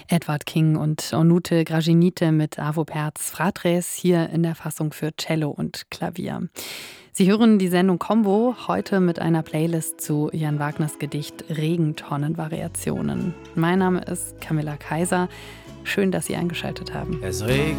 Edvard King und Onute Gražinytė mit Arvo Pärts Fratres hier in der Fassung für Cello und Klavier. Sie hören die Sendung Combo heute mit einer Playlist zu Jan Wagners Gedicht Regentonnenvariationen. Mein Name ist Camilla Kaiser. Schön, dass Sie eingeschaltet haben. Es regnet.